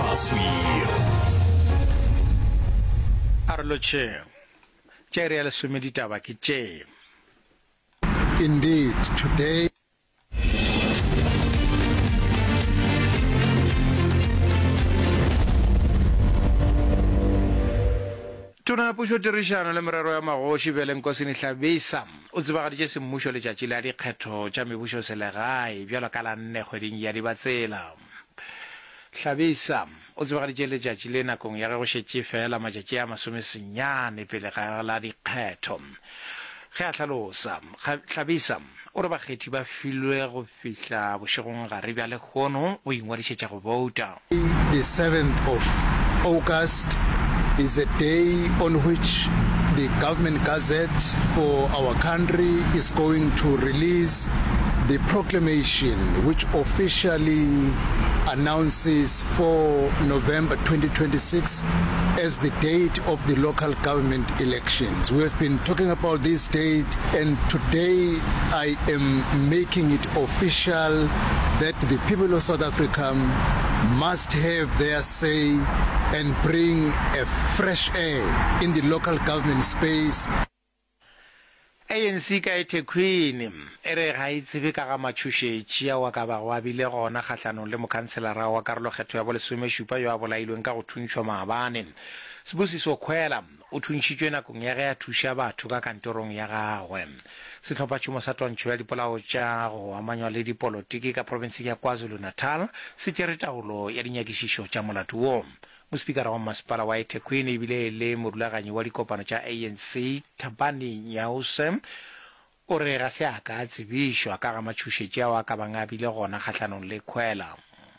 maswi Arloche Cherry al sumeditaba kiche. Indeed, today Tuna puso tirishano le merero ya magoši bele nkosini Hlabisa o tsebagaditše semmušo letšatši la dikgetho tša mebušo selegae bjalo ka la 4 kgweding ya Dibatsela. Hlabisa o tsebagaditše letšatši le nakong ya ge go šetše fela matšatši a 19 pele ga la dikgetho. Ge a hlalosa Hlabisa o re bakgethi ba filwe go fihla bošegong gare bja lekgono go ingwadišetša go vouta. the 7th of August is a day on which the government gazette for our country is going to release the proclamation which officially announces 4 November 2026 as the date of the local government elections. We have been talking about this date, and today I am making it official that the people of South Africa must have their say and bring a fresh air in the local government space. ANC ka eThekwini ere ga itsebe ka ga matšhošetši a wa ka ba go abile gona kgatlhanong le mokhanselara wa karolokgetho ya bolesomešupa yo a bolailweng ka go thuntšhwa maabane. Sibusiso Khwela o thuntšitšwe nakong ya ge a thuša batho ka kantorong ya gagwe. Sehlophatšhomo sa twantšho ya dipolao tša go amanywa le dipolotiki ka province ya KwaZulu-Natal se tšere taolo ya dinyakišišo tša molato wo. Mospikara wa masepala wa eThekwini ebile le morulaganyi wa dikopano tša ANC Thabani Nyause o re ga se a ka tsebišwa ka ga matšhošetši ao a ka bang a bile gona kgatlhanong le Khwela.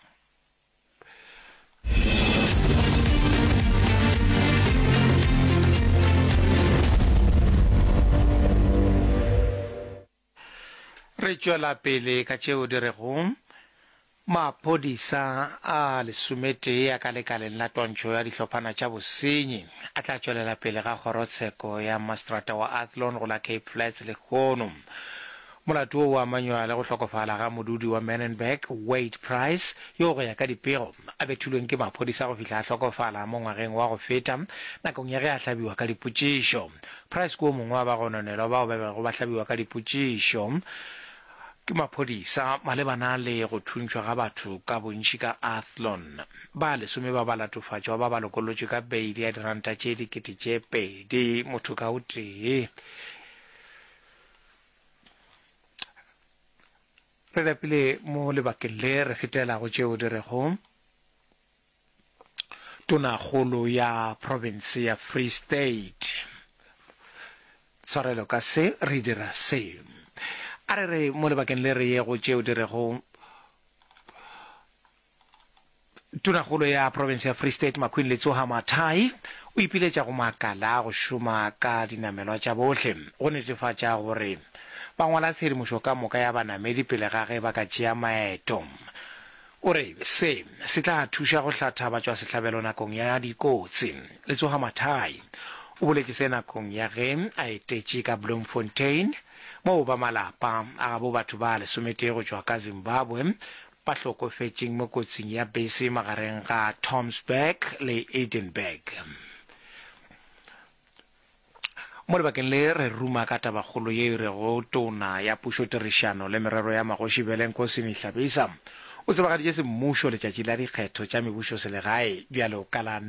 Re tšwela pele ka tšeo di rego maphodisa a lesomete a ka lekaleng la twantšho ya dihlophana tša bosenyi a tla tšwelela pele ga kgorotsheko ya mastrata wa Athlone go la Cape Flats lekgono. Molato wo o amanywa le go hlokofala ga modudi wa Menenberg Wade Price yo go ya ka dipego a bethulweng ke maphodisa go fihla a hlokofala mo ngwageng wa go feta nakong ya ge a hlabiwa ka dipotšišo. Price ko mongwe wa bagononelwa bao ba bego ba hlabiwa ka dipotšišo ke maphodisa malebana le go thuntšhwa ga batho ka bontši ka Athlone. Ba lesome ba latofatšwa ba ba lokolotšwe ka beili ya diranta tše 2,000 motho ka o tee. Re lapile mo lebakeng le re fetelago tšeo di rego tonakgolo ya province ya Free State tshwarelo ka se re dira se a re mo lebakeng le re ye go tšeo di rego tonakgolo ya province ya Free State Makhwini Letsoha Mathai o ipiletša go makala go šoma ka dinamelwa tša bohle go netefatša gore ba ngwala tshedimošo ka moka ya banamedi pele ga ge ba ka tšea maeto. O re se tla thuša go hlatha batšwa sehlabelo nakong ya dikotsi. Letsoha Mathai o boletše se nakong ya ge a etetše ka Bloemfontein mo ba malapa a gabo batho ba lesomete go tšwa ka Zimbabwe ba hlokofetšeng mo kotsing ya bese magareng ga Tomsburg le Edinburgh. Mo lebakeng le re ruma ka tabakgolo ye re go tona ya pušotirišano le merero ya magoši bele Nkosini Hlabisa o tsebagaditše semmušo letšatši la dikgetho tša mebušo selegae bjalo ka la